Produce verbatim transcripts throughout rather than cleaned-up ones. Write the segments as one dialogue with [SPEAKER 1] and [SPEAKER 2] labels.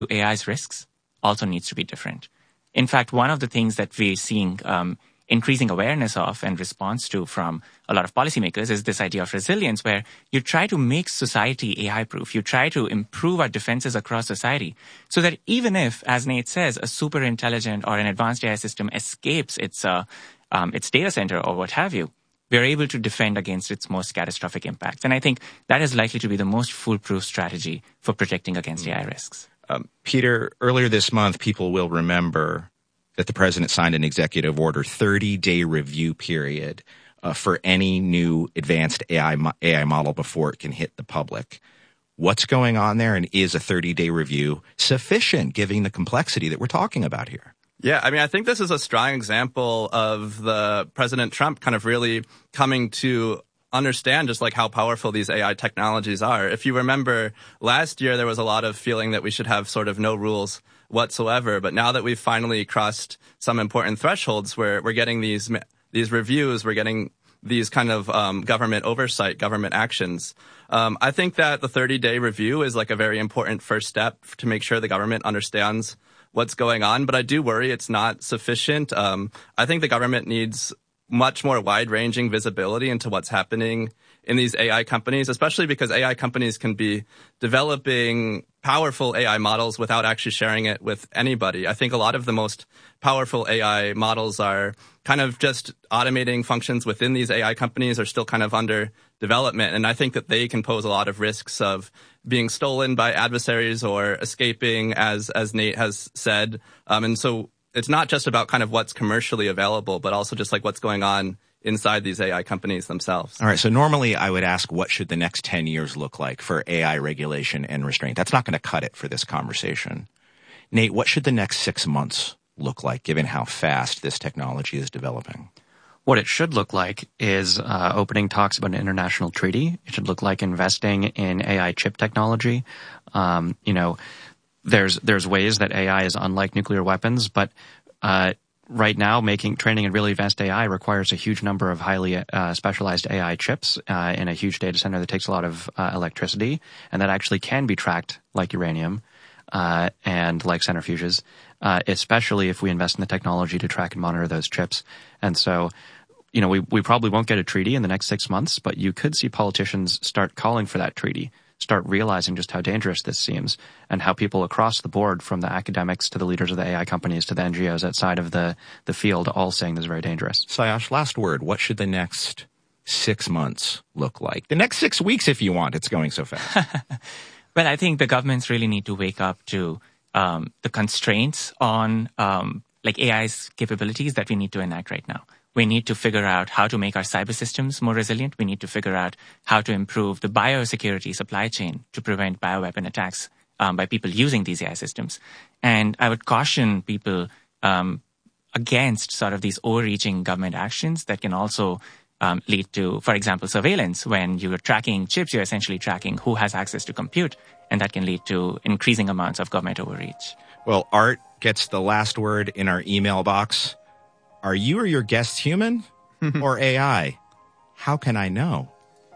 [SPEAKER 1] A I's risks also needs to be different. In fact, one of the things that we're seeing um, increasing awareness of and response to from a lot of policymakers is this idea of resilience, where you try to make society A I-proof. You try to improve our defenses across society so that even if, as Nate says, a super intelligent or an advanced A I system escapes its, uh, um, its data center or what have you, we're able to defend against its most catastrophic impacts. And I think that is likely to be the most foolproof strategy for protecting against mm-hmm. A I risks.
[SPEAKER 2] Um, Peter, earlier this month, people will remember that the president signed an executive order, thirty-day review period uh, for any new advanced A I, mo- A I model before it can hit the public. What's going on there, and is a thirty-day review sufficient, given the complexity that we're talking about here?
[SPEAKER 3] Yeah, I mean, I think this is a strong example of the President Trump kind of really coming to understand just like how powerful these A I technologies are. If you remember last year, there was a lot of feeling that we should have sort of no rules whatsoever. But now that we've finally crossed some important thresholds where we're getting these these reviews, we're getting these kind of um, government oversight, government actions. Um, I think that the thirty-day review is like a very important first step to make sure the government understands what's going on. But I do worry it's not sufficient. Um, I think the government needs much more wide-ranging visibility into what's happening in these A I companies, especially because A I companies can be developing powerful A I models without actually sharing it with anybody. I think a lot of the most powerful A I models are kind of just automating functions within these A I companies, are still kind of under development. And I think that they can pose a lot of risks of being stolen by adversaries or escaping, as as Nate has said. Um, and so it's not just about kind of what's commercially available, but also just like what's going on inside these A I companies themselves.
[SPEAKER 2] All right. So normally I would ask, what should the next ten years look like for A I regulation and restraint? That's not going to cut it for this conversation. Nate, what should the next six months look like, given how fast this technology is developing?
[SPEAKER 4] What it should look like is uh, opening talks about an international treaty. It should look like investing in A I chip technology. Um, you know, there's there's ways that A I is unlike nuclear weapons, but uh, right now, making training in really advanced A I requires a huge number of highly uh, specialized A I chips uh, in a huge data center that takes a lot of uh, electricity, and that actually can be tracked like uranium uh, and like centrifuges, uh, especially if we invest in the technology to track and monitor those chips. And so, you know, we, we probably won't get a treaty in the next six months, but you could see politicians start calling for that treaty, start realizing just how dangerous this seems, and how people across the board, from the academics to the leaders of the A I companies to the N G Os outside of the, the field, all saying this is very dangerous.
[SPEAKER 2] Sayash, last word. What should the next six months look like? The next six weeks, if you want. It's going so fast.
[SPEAKER 1] Well, I think the governments really need to wake up to um, the constraints on um, like A I's capabilities that we need to enact right now. We need to figure out how to make our cyber systems more resilient. We need to figure out how to improve the biosecurity supply chain to prevent bioweapon attacks um, by people using these A I systems. And I would caution people um, against sort of these overreaching government actions that can also um, lead to, for example, surveillance. When you're tracking chips, you're essentially tracking who has access to compute, and that can lead to increasing amounts of government overreach.
[SPEAKER 2] Well, Art gets the last word in our email box. Are you or your guests human or A I? How can I know?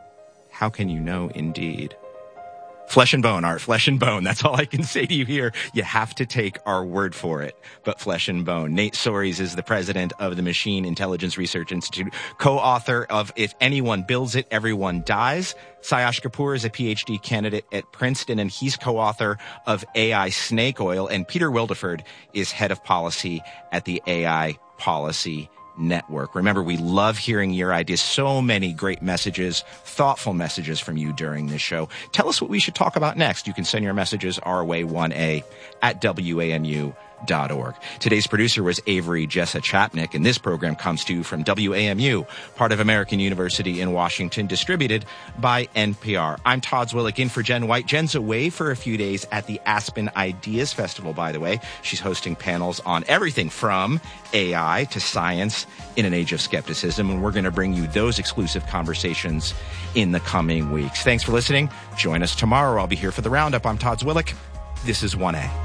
[SPEAKER 2] How can you know, indeed? Flesh and bone, Art, flesh and bone. That's all I can say to you here. You have to take our word for it, but flesh and bone. Nate Soares is the president of the Machine Intelligence Research Institute, co-author of If Anyone Builds It, Everyone Dies. Sayash Kapoor is a P H D candidate at Princeton, and he's co-author of A I Snake Oil. And Peter Wildeford is head of policy at the A I Policy Network. Remember, we love hearing your ideas. So many great messages, thoughtful messages from you during this show. Tell us what we should talk about next. You can send your messages our way, one A at W A M U dot org. Today's producer was Avery Jessa Chapnick, and this program comes to you from W A M U, part of American University in Washington, distributed by N P R. I'm Todd Zwillich in for Jen White. Jen's away for a few days at the Aspen Ideas Festival, by the way. She's hosting panels on everything from A I to science in an age of skepticism, and we're going to bring you those exclusive conversations in the coming weeks. Thanks for listening. Join us tomorrow. I'll be here for the Roundup. I'm Todd Zwillich. This is one A.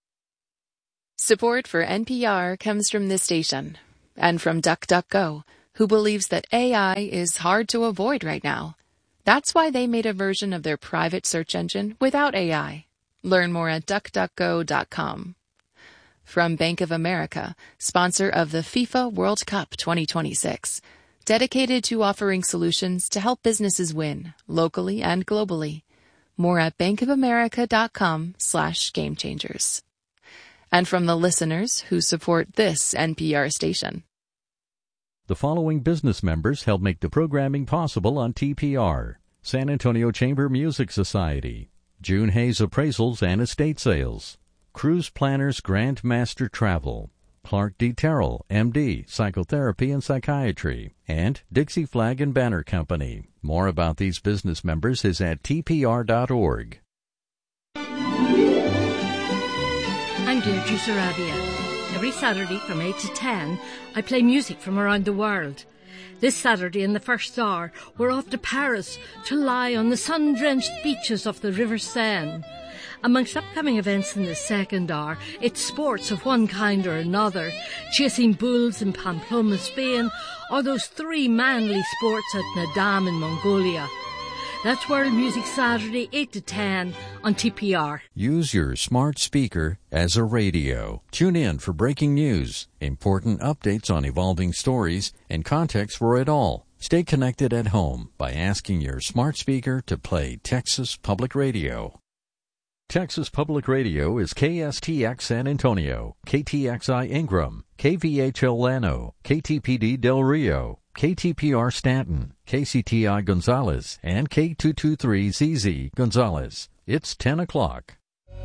[SPEAKER 5] Support for N P R comes from this station and from DuckDuckGo, who believes that A I is hard to avoid right now. That's why they made a version of their private search engine without A I. Learn more at duck duck go dot com. From Bank of America, sponsor of the FIFA World Cup twenty twenty-six, dedicated to offering solutions to help businesses win, locally and globally. More at bankofamerica.com slash game changers. And from the listeners who support this N P R station.
[SPEAKER 6] The following business members help make the programming possible on T P R. San Antonio Chamber Music Society, June Hayes Appraisals and Estate Sales, Cruise Planners Grand Master Travel, Clark D. Terrell, M D, Psychotherapy and Psychiatry, and Dixie Flag and Banner Company. More about these business members is at T P R dot org.
[SPEAKER 7] I'm Deirdre Sarabia. Every Saturday from eight to ten, I play music from around the world. This Saturday in the first hour, we're off to Paris to lie on the sun-drenched beaches of the River Seine. Amongst upcoming events in the second hour, it's sports of one kind or another, chasing bulls in Pamplona, Spain, or those three manly sports at Nadam in Mongolia. That's World Music Saturday, eight to ten on T P R.
[SPEAKER 6] Use your smart speaker as a radio. Tune in for breaking news, important updates on evolving stories, and context for it all. Stay connected at home by asking your smart speaker to play Texas Public Radio. Texas Public Radio is K S T X San Antonio, K T X I Ingram, K V H L Llano, K T P D Del Rio, K T P R Stanton, K C T I Gonzales, and K two twenty-three Z Z Gonzales. It's ten o'clock.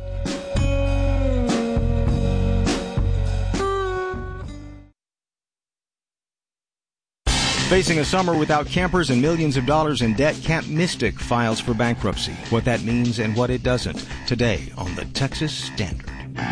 [SPEAKER 8] Facing a summer without campers and millions of dollars in debt, Camp Mystic files for bankruptcy. What that means and what it doesn't. Today on the Texas Standard.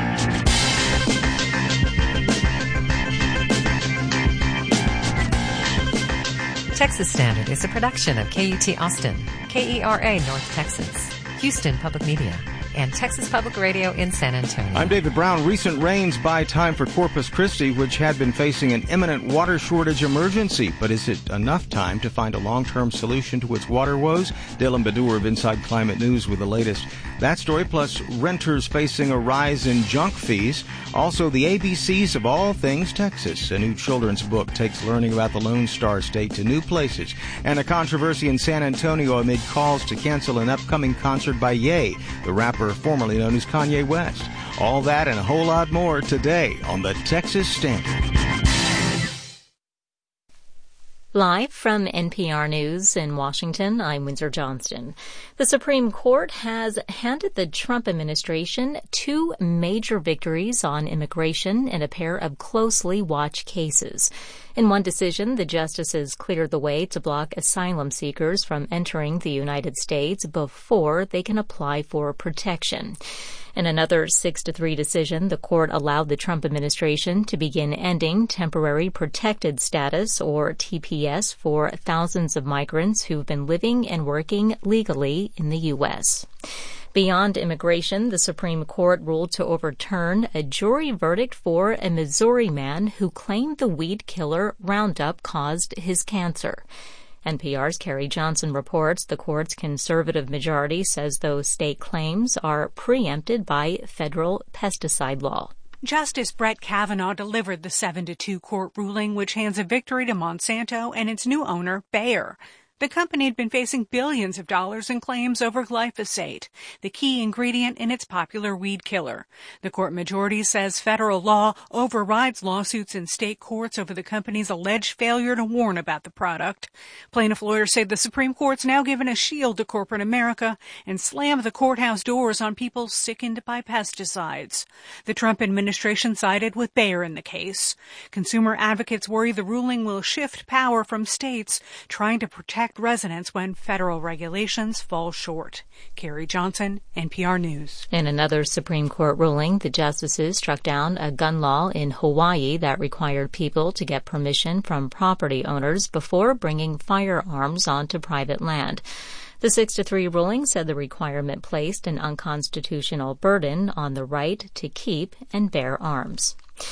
[SPEAKER 9] Texas Standard is a production of K U T Austin, K E R A North Texas, Houston Public Media, and Texas Public Radio in San Antonio.
[SPEAKER 8] I'm David Brown. Recent rains buy time for Corpus Christi, which had been facing an imminent water shortage emergency. But is it enough time to find a long-term solution to its water woes? Dylan Badur of Inside Climate News with the latest. That story, plus renters facing a rise in junk fees. Also, the A B Cs of all things Texas. A new children's book takes learning about the Lone Star State to new places. And a controversy in San Antonio amid calls to cancel an upcoming concert by Ye, the rapper formerly known as Kanye West. All that and a whole lot more today on the Texas Standard.
[SPEAKER 10] Live from N P R News in Washington, I'm Windsor Johnston. The Supreme Court has handed the Trump administration two major victories on immigration in a pair of closely watched cases. In one decision, the justices cleared the way to block asylum seekers from entering the United States before they can apply for protection. In another six to three decision, the court allowed the Trump administration to begin ending temporary protected status, or T P S, for thousands of migrants who've been living and working legally in the U S. Beyond immigration, the Supreme Court ruled to overturn a jury verdict for a Missouri man who claimed the weed killer Roundup caused his cancer. N P R's Carrie Johnson reports the court's conservative majority says those state claims are preempted by federal pesticide law.
[SPEAKER 11] Justice Brett Kavanaugh delivered the seven to two court ruling, which hands a victory to Monsanto and its new owner, Bayer. The company had been facing billions of dollars in claims over glyphosate, the key ingredient in its popular weed killer. The court majority says federal law overrides lawsuits in state courts over the company's alleged failure to warn about the product. Plaintiff lawyers say the Supreme Court's now given a shield to corporate America and slammed the courthouse doors on people sickened by pesticides. The Trump administration sided with Bayer in the case. Consumer advocates worry the ruling will shift power from states trying to protect residents when federal regulations fall short. Carrie Johnson, N P R News.
[SPEAKER 10] In another Supreme Court ruling, the justices struck down a gun law in Hawaii that required people to get permission from property owners before bringing firearms onto private land. The six to three ruling said the requirement placed an unconstitutional burden on the right to keep and bear arms.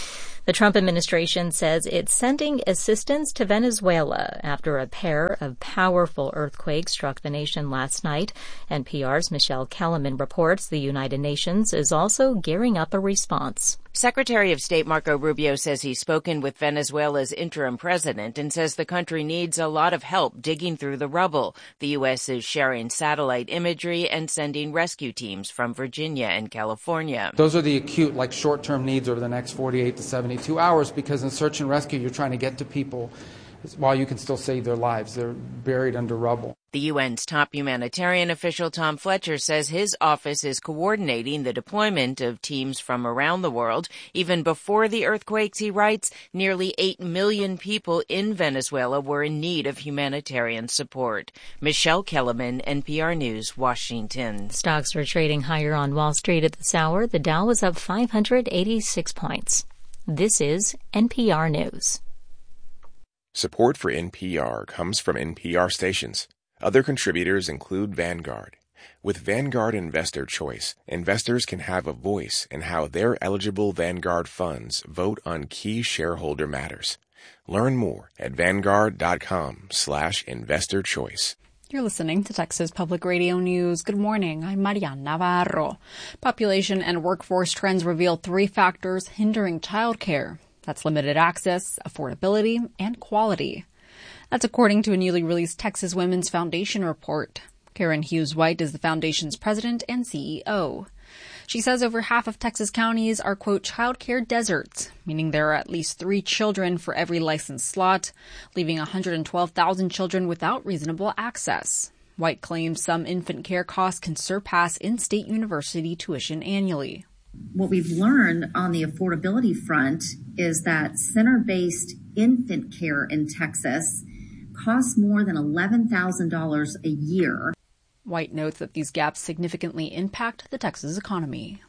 [SPEAKER 10] The Trump administration says it's sending assistance to Venezuela after a pair of powerful earthquakes struck the nation last night. N P R's Michelle Kellerman reports the United Nations is also gearing up a response.
[SPEAKER 12] Secretary of State Marco Rubio says he's spoken with Venezuela's interim president and says the country needs a lot of help digging through the rubble. The U S is sharing satellite imagery and sending rescue teams from Virginia and California.
[SPEAKER 13] Those are the acute, like short-term needs over the next forty-eight to seventy-two hours, because in search and rescue, you're trying to get to people while you can still save their lives. They're buried under rubble.
[SPEAKER 12] The U N's top humanitarian official, Tom Fletcher, says his office is coordinating the deployment of teams from around the world. Even before the earthquakes, he writes, nearly eight million people in Venezuela were in need of humanitarian support. Michelle Kellerman, N P R News, Washington.
[SPEAKER 10] Stocks are trading higher on Wall Street at this hour. The Dow was up five hundred eighty-six points. This is N P R News.
[SPEAKER 14] Support for N P R comes from N P R stations. Other contributors include Vanguard. With Vanguard Investor Choice, investors can have a voice in how their eligible Vanguard funds vote on key shareholder matters. Learn more at vanguard.com slash investor choice.
[SPEAKER 15] You're listening to Texas Public Radio News. Good morning. I'm Mariana Navarro. Population and workforce trends reveal three factors hindering childcare. That's limited access, affordability, and quality. That's according to a newly released Texas Women's Foundation report. Karen Hughes White is the foundation's president and C E O. She says over half of Texas counties are, quote, childcare deserts, meaning there are at least three children for every licensed slot, leaving one hundred twelve thousand children without reasonable access. White claims some infant care costs can surpass in-state university tuition annually.
[SPEAKER 16] What we've learned on the affordability front is that center-based infant care in Texas costs more than eleven thousand dollars a year.
[SPEAKER 15] White notes that these gaps significantly impact the Texas economy.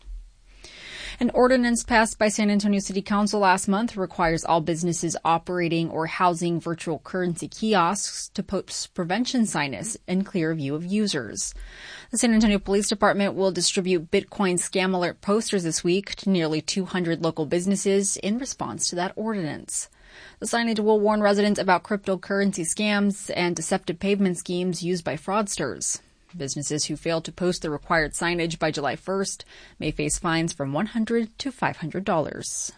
[SPEAKER 15] An ordinance passed by San Antonio City Council last month requires all businesses operating or housing virtual currency kiosks to post prevention signage in clear view of users. The San Antonio Police Department will distribute Bitcoin scam alert posters this week to nearly two hundred local businesses in response to that ordinance. The signage will warn residents about cryptocurrency scams and deceptive payment schemes used by fraudsters. Businesses who fail to post the required signage by July first may face fines from one hundred dollars to five hundred dollars.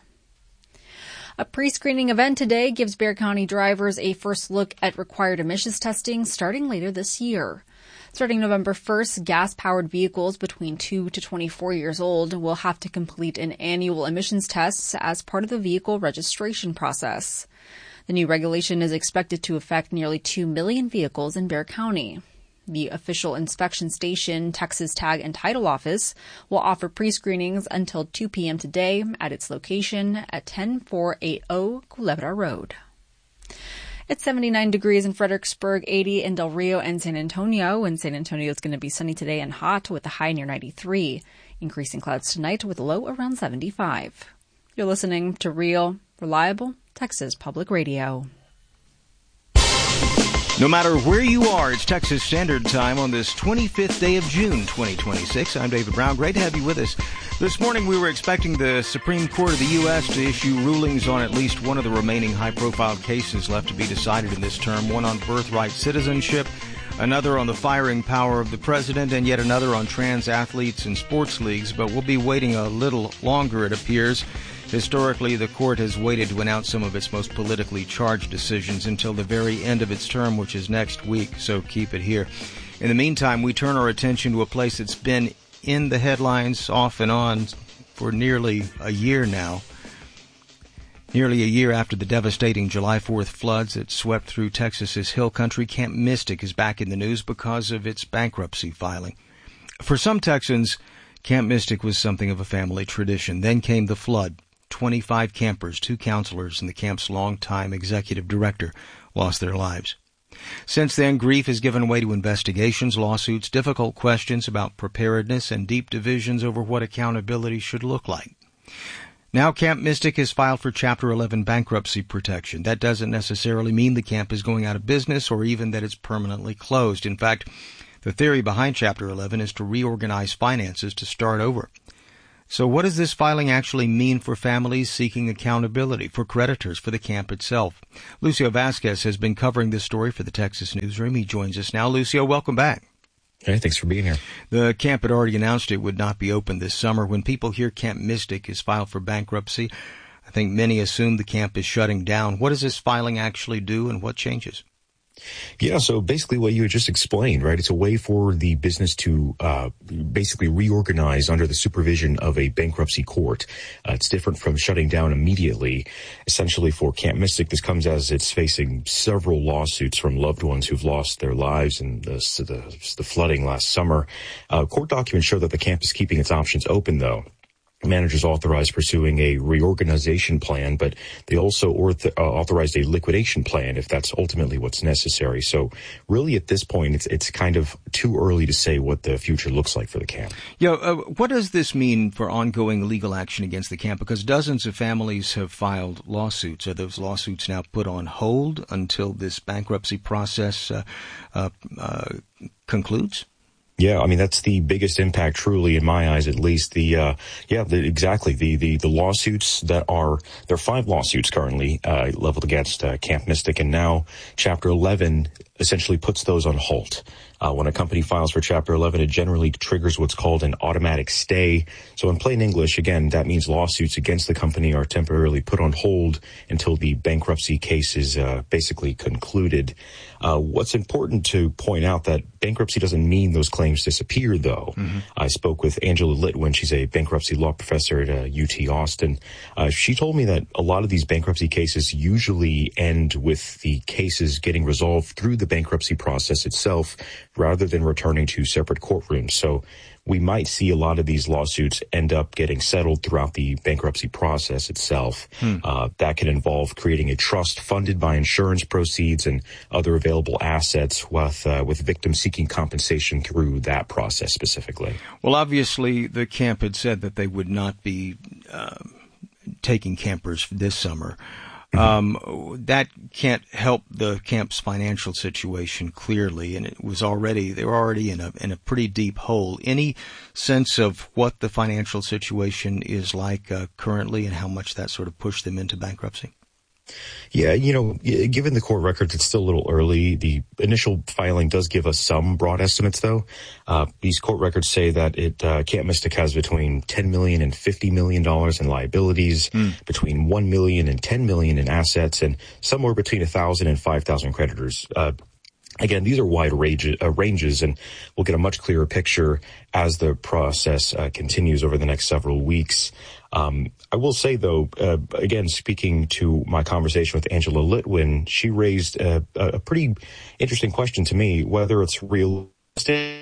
[SPEAKER 15] A pre-screening event today gives Bexar County drivers a first look at required emissions testing starting later this year. Starting November first, gas-powered vehicles between two to twenty-four years old will have to complete an annual emissions test as part of the vehicle registration process. The new regulation is expected to affect nearly two million vehicles in Bexar County. The official inspection station, Texas Tag and Title Office, will offer pre-screenings until two p.m. today at its location at ten four eighty Culebra Road. It's seventy-nine degrees in Fredericksburg, eighty in Del Rio and San Antonio. And San Antonio is going to be sunny today and hot with a high near ninety-three. Increasing clouds tonight with a low around seventy-five. You're listening to Real, Reliable Texas Public Radio.
[SPEAKER 8] No matter where you are, it's Texas Standard Time on this twenty-fifth day of June, twenty twenty-six. I'm David Brown. Great to have you with us. This morning we were expecting the Supreme Court of the U S to issue rulings on at least one of the remaining high-profile cases left to be decided in this term, one on birthright citizenship, another on the firing power of the president, and yet another on trans athletes and sports leagues. But we'll be waiting a little longer, it appears. Historically, the court has waited to announce some of its most politically charged decisions until the very end of its term, which is next week, so keep it here. In the meantime, we turn our attention to a place that's been in the headlines off and on for nearly a year now. Nearly a year after the devastating July fourth floods that swept through Texas's hill country, Camp Mystic is back in the news because of its bankruptcy filing. For some Texans, Camp Mystic was something of a family tradition. Then came the flood. twenty-five campers, two counselors, and the camp's longtime executive director lost their lives. Since then, grief has given way to investigations, lawsuits, difficult questions about preparedness, and deep divisions over what accountability should look like. Now Camp Mystic has filed for Chapter eleven bankruptcy protection. That doesn't necessarily mean the camp is going out of business or even that it's permanently closed. In fact, the theory behind Chapter eleven is to reorganize finances to start over. So what does this filing actually mean for families seeking accountability, for creditors, for the camp itself? Lucio Vasquez has been covering this story for the Texas Newsroom. He joins us now. Lucio, welcome back.
[SPEAKER 17] Hey, thanks for being here.
[SPEAKER 8] The camp had already announced it would not be open this summer. When people hear Camp Mystic is filed for bankruptcy, I think many assume the camp is shutting down. What does this filing actually do, and what changes?
[SPEAKER 17] Yeah, so basically what you had just explained, right? It's a way for the business to uh basically reorganize under the supervision of a bankruptcy court. Uh, it's different from shutting down immediately. Essentially for Camp Mystic, this comes as it's facing several lawsuits from loved ones who've lost their lives in the, the, the flooding last summer. Uh, court documents show that the camp is keeping its options open, though. Managers authorized pursuing a reorganization plan, but they also orth- uh, authorized a liquidation plan if that's ultimately what's necessary. So really at this point, it's it's kind of too early to say what the future looks like for the camp.
[SPEAKER 8] Yeah, uh, what does this mean for ongoing legal action against the camp? Because dozens of families have filed lawsuits. Are those lawsuits now put on hold until this bankruptcy process uh, uh, uh, concludes?
[SPEAKER 17] Yeah, I mean, that's the biggest impact, truly, in my eyes, at least. The, uh, yeah, the, exactly. The, the, the lawsuits that are, there are five lawsuits currently, uh, leveled against, uh, Camp Mystic, and now Chapter eleven essentially puts those on hold. Uh, when a company files for Chapter eleven, it generally triggers what's called an automatic stay. So in plain English, again, that means lawsuits against the company are temporarily put on hold until the bankruptcy case is uh, basically concluded. Uh, what's important to point out that bankruptcy doesn't mean those claims disappear, though. Mm-hmm. I spoke with Angela Litwin. She's a bankruptcy law professor at uh, U T Austin. Uh, she told me that a lot of these bankruptcy cases usually end with the cases getting resolved through the bankruptcy process itself, rather than returning to separate courtrooms. So we might see a lot of these lawsuits end up getting settled throughout the bankruptcy process itself. Hmm. Uh, that can involve creating a trust funded by insurance proceeds and other available assets, with uh, with victims seeking compensation through that process specifically.
[SPEAKER 8] Well, obviously, the camp had said that they would not be uh, taking campers this summer. Um, that can't help the camp's financial situation clearly, and it was already, they were already in a, in a pretty deep hole. Any sense of what the financial situation is like, uh, currently, and how much that sort of pushed them into bankruptcy?
[SPEAKER 17] Yeah, you know, given the court records, it's still a little early. The initial filing does give us some broad estimates, though. Uh, these court records say that it, uh, Camp Mystic has between ten million dollars and fifty million dollars in liabilities, mm. between one million dollars and ten million dollars in assets, and somewhere between one thousand and five thousand creditors. Uh, Again, these are wide range, uh, ranges, and we'll get a much clearer picture as the process uh, continues over the next several weeks. Um, I will say, though, uh, again, speaking to my conversation with Angela Litwin, she raised a, a pretty interesting question to me, whether it's realistic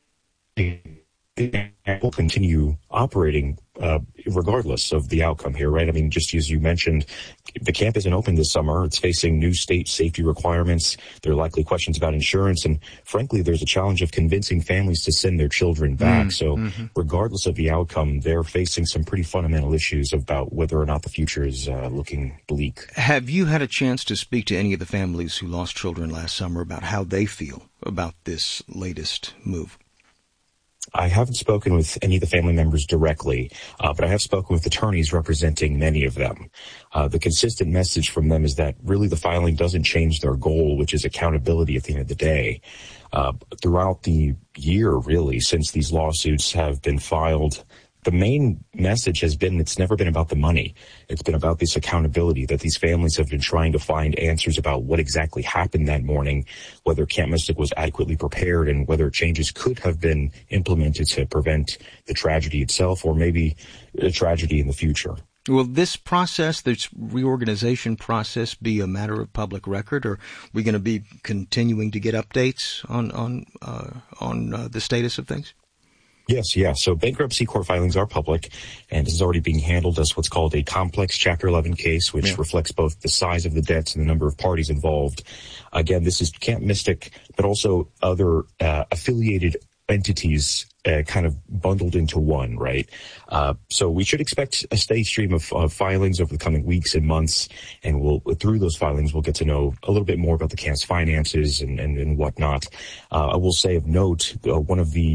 [SPEAKER 17] will continue operating uh, regardless of the outcome here, right? I mean, just as you mentioned, the camp isn't open this summer. It's facing new state safety requirements. There are likely questions about insurance. And frankly, there's a challenge of convincing families to send their children back. Mm, so mm-hmm. regardless of the outcome, they're facing some pretty fundamental issues about whether or not the future is uh, looking bleak.
[SPEAKER 8] Have you had a chance to speak to any of the families who lost children last summer about how they feel about this latest move?
[SPEAKER 17] I haven't spoken with any of the family members directly, uh, but I have spoken with attorneys representing many of them. Uh, the consistent message from them is that really the filing doesn't change their goal, which is accountability at the end of the day. Uh, throughout the year, really, since these lawsuits have been filed, the main message has been it's never been about the money. It's been about this accountability that these families have been trying to find answers about what exactly happened that morning, whether Camp Mystic was adequately prepared, and whether changes could have been implemented to prevent the tragedy itself or maybe a tragedy in the future.
[SPEAKER 8] Will this process, this reorganization process, be a matter of public record, or are we going to be continuing to get updates on on uh, on uh, the status of things?
[SPEAKER 17] Yes, yeah. So bankruptcy court filings are public, and this is already being handled as what's called a complex Chapter eleven case, which yeah. reflects both the size of the debts and the number of parties involved. Again, this is Camp Mystic, but also other uh, affiliated entities uh, kind of bundled into one, right? Uh, so we should expect a steady stream of, of filings over the coming weeks and months, and we'll through those filings we'll get to know a little bit more about the camp's finances and, and, and whatnot. Uh, I will say of note, uh, one of the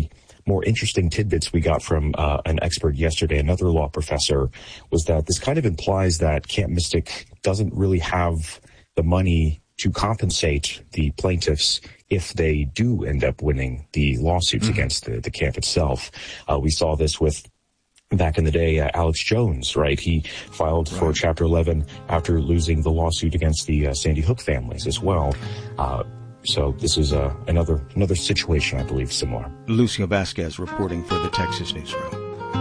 [SPEAKER 17] more interesting tidbits we got from uh, an expert yesterday, another law professor, was that this kind of implies that Camp Mystic doesn't really have the money to compensate the plaintiffs if they do end up winning the lawsuits mm-hmm. against the, the camp itself. Uh, we saw this with, back in the day, uh, Alex Jones, right? He filed right. for Chapter eleven after losing the lawsuit against the uh, Sandy Hook families as well. Uh, so this is uh, another another situation, I believe, similar.
[SPEAKER 8] Lucio Vasquez reporting for the Texas Newsroom.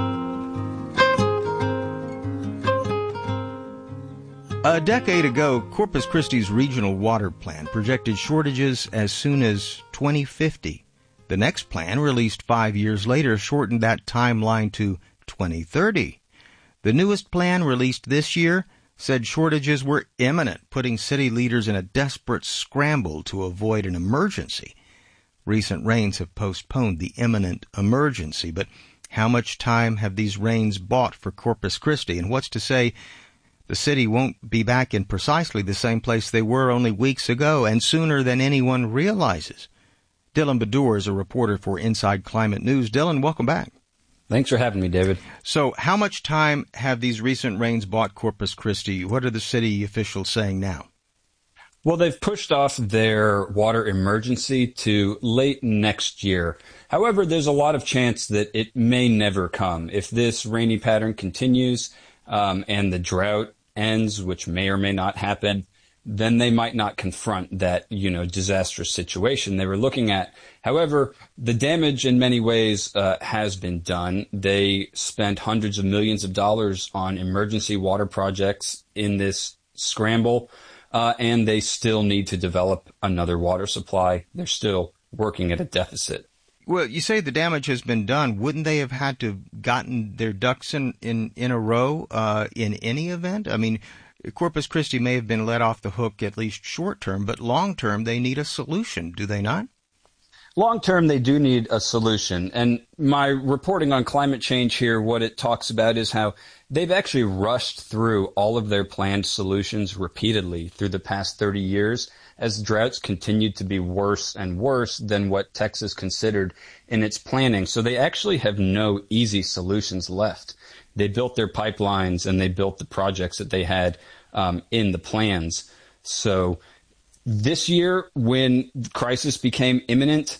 [SPEAKER 8] A decade ago, Corpus Christi's regional water plan projected shortages as soon as twenty fifty. The next plan, released five years later, shortened that timeline to twenty thirty. The newest plan, released this year, said shortages were imminent, putting city leaders in a desperate scramble to avoid an emergency. Recent rains have postponed the imminent emergency, but how much time have these rains bought for Corpus Christi? And what's to say the city won't be back in precisely the same place they were only weeks ago, and sooner than anyone realizes? Dylan Bedour is a reporter for Inside Climate News. Dylan, welcome back.
[SPEAKER 18] Thanks for having me, David.
[SPEAKER 8] So how much time have these recent rains bought Corpus Christi? What are the city officials saying now?
[SPEAKER 18] Well, they've pushed off their water emergency to late next year. However, there's a lot of chance that it may never come. If this rainy pattern continues um, and the drought ends, which may or may not happen, then they might not confront that, you know, disastrous situation they were looking at. However, the damage in many ways uh, has been done. They spent hundreds of millions of dollars on emergency water projects in this scramble, uh, and they still need to develop another water supply. They're still working at a deficit.
[SPEAKER 8] Well, you say the damage has been done. Wouldn't they have had to have gotten their ducks in, in, in a row uh, in any event? I mean, Corpus Christi may have been let off the hook, at least short term, but long term they need a solution, do they not?
[SPEAKER 18] Long term, they do need a solution. And my reporting on climate change here, what it talks about is how they've actually rushed through all of their planned solutions repeatedly through the past thirty years as droughts continued to be worse and worse than what Texas considered in its planning. So they actually have no easy solutions left. They built their pipelines and they built the projects that they had um, in the plans. So this year, when the crisis became imminent,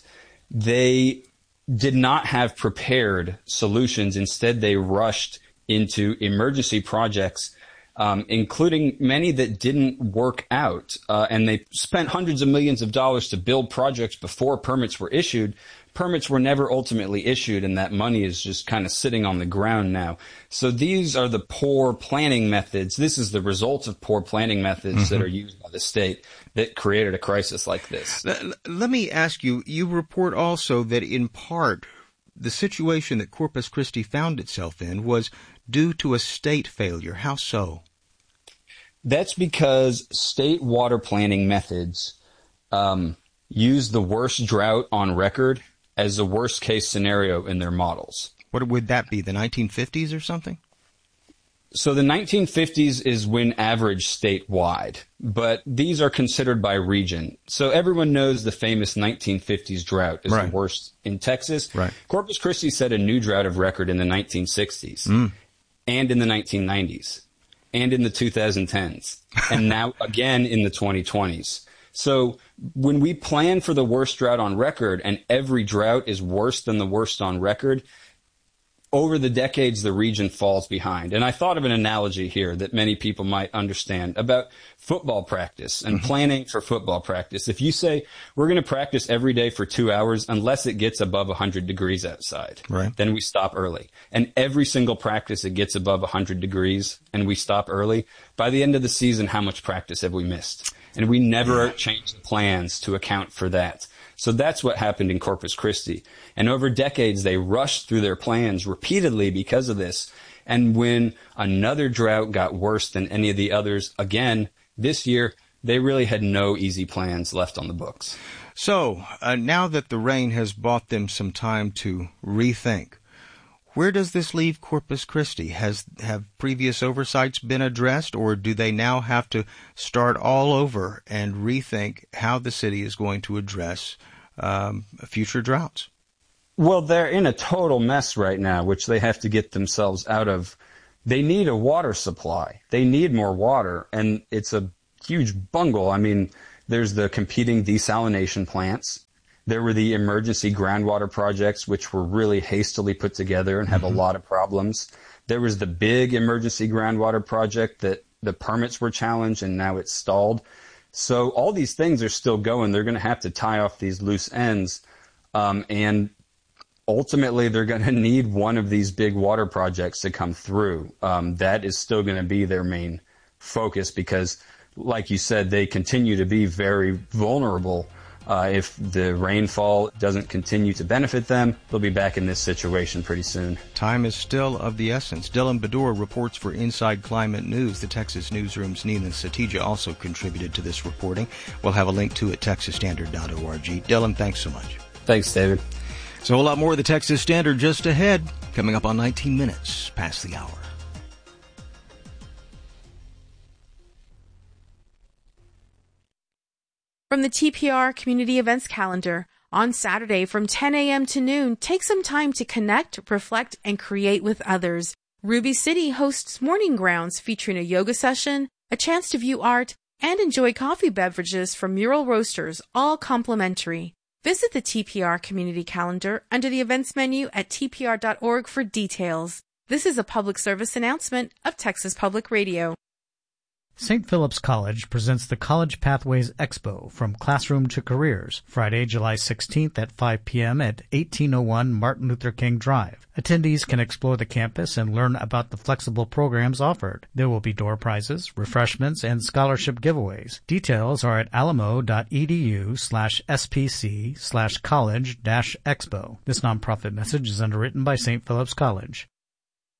[SPEAKER 18] they did not have prepared solutions. Instead, they rushed into emergency projects, um, including many that didn't work out. Uh, and they spent hundreds of millions of dollars to build projects before permits were issued. Permits were never ultimately issued, and that money is just kind of sitting on the ground now. So these are the poor planning methods. This is the result of poor planning methods mm-hmm. that are used by the state that created a crisis like this.
[SPEAKER 8] Let me ask you, you report also that in part the situation that Corpus Christi found itself in was due to a state failure. How so?
[SPEAKER 18] That's because state water planning methods um, use the worst drought on record as the worst case scenario in their models.
[SPEAKER 8] What would that be, the nineteen fifties or something?
[SPEAKER 18] So the nineteen fifties is when averaged statewide, but these are considered by region. So everyone knows the famous nineteen fifties drought is right. the worst in Texas.
[SPEAKER 8] Right.
[SPEAKER 18] Corpus Christi set a new drought of record in the nineteen sixties mm. and in the nineteen nineties and in the twenty tens and now again in the twenty twenties. So when we plan for the worst drought on record, and every drought is worse than the worst on record, over the decades, the region falls behind. And I thought of an analogy here that many people might understand about football practice and mm-hmm. planning for football practice. If you say, we're going to practice every day for two hours unless it gets above one hundred degrees outside,
[SPEAKER 8] right.
[SPEAKER 18] then we stop early. And every single practice it gets above one hundred degrees and we stop early, by the end of the season, how much practice have we missed? And we never change the plans to account for that. So that's what happened in Corpus Christi. And over decades, they rushed through their plans repeatedly because of this. And when another drought got worse than any of the others, again, this year, they really had no easy plans left on the books.
[SPEAKER 8] So uh, now that the rain has bought them some time to rethink, where does this leave Corpus Christi? Has have previous oversights been addressed, or do they now have to start all over and rethink how the city is going to address um, future droughts?
[SPEAKER 18] Well, they're in a total mess right now, which they have to get themselves out of. They need a water supply. They need more water, and it's a huge bungle. I mean, there's the competing desalination plants. There were the emergency groundwater projects, which were really hastily put together and have mm-hmm. a lot of problems. There was the big emergency groundwater project that the permits were challenged, and now it's stalled. So all these things are still going. They're going to have to tie off these loose ends, um, and ultimately they're going to need one of these big water projects to come through. Um, that is still going to be their main focus because, like you said, they continue to be very vulnerable. Uh, if the rainfall doesn't continue to benefit them, they'll be back in this situation pretty soon.
[SPEAKER 8] Time is still of the essence. Dylan Bedore reports for Inside Climate News. The Texas Newsroom's Neelan Satija also contributed to this reporting. We'll have a link to it at texas standard dot org. Dylan, thanks so much.
[SPEAKER 18] Thanks, David.
[SPEAKER 8] So a whole lot more of the Texas Standard just ahead, coming up on nineteen minutes past the hour.
[SPEAKER 19] From the T P R Community Events Calendar, on Saturday from ten a.m. to noon, take some time to connect, reflect, and create with others. Ruby City hosts Morning Grounds featuring a yoga session, a chance to view art, and enjoy coffee beverages from Mural Roasters, all complimentary. Visit the T P R Community Calendar under the events menu at t p r dot org for details. This is a public service announcement of Texas Public Radio.
[SPEAKER 20] Saint Philip's College presents the College Pathways Expo from Classroom to Careers, Friday, July sixteenth at five p.m. at eighteen oh one Martin Luther King Drive. Attendees can explore the campus and learn about the flexible programs offered. There will be door prizes, refreshments, and scholarship giveaways. Details are at alamo.edu slash spc slash college dash expo. This nonprofit message is underwritten by Saint Philip's College.